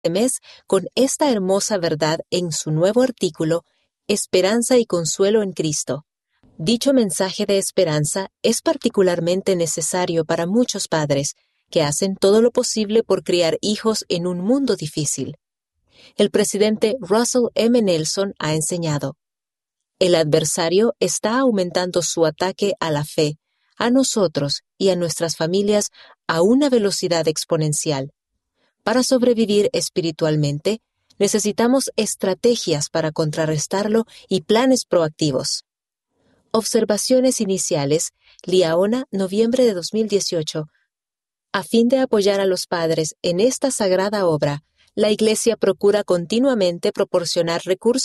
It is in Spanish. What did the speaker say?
mes con esta hermosa verdad en su nuevo artículo, Esperanza y Consuelo en Cristo. Dicho mensaje de esperanza es particularmente necesario para muchos padres que hacen todo lo posible por criar hijos en un mundo difícil. El presidente Russell M. Nelson ha enseñado: el adversario está aumentando su ataque a la fe, a nosotros y a nuestras familias a una velocidad exponencial. Para sobrevivir espiritualmente, necesitamos estrategias para contrarrestarlo y planes proactivos. Observaciones iniciales, Liaona, noviembre de 2018. A fin de apoyar a los padres en esta sagrada obra, la Iglesia procura continuamente proporcionar recursos